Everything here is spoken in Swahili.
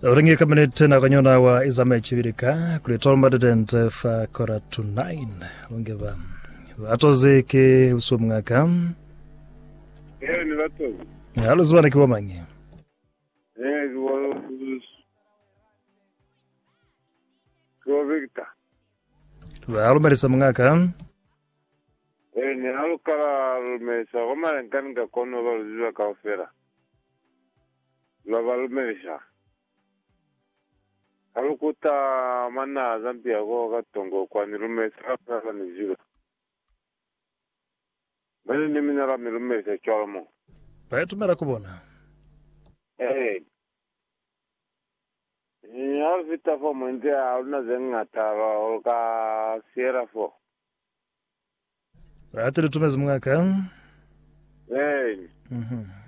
Uringi kaminete na kanyona wa izame chibirika kulitol madent fa kora to 9 ungeva atoze ke usumngaka ni batoze halo zwana kiwa mangi ko Victor halo marisa mngaka ni halo kala mesa koma nkanga kono baluzwa ka ofera la balmesha halukuta mana zambia go gatongo kwa nirumesa kala nizira bale ni minara mirumesa chalmo bae tumera kubona ni alvita fo mwende aluna zenga tara olka sierra fo atele tumeza mngaka hey mhm